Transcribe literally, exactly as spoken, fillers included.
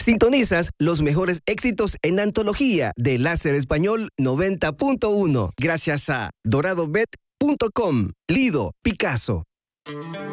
Sintonizas los mejores éxitos en antología de Láser Español noventa punto uno. Gracias a dorado bet punto com. Lido Picasso.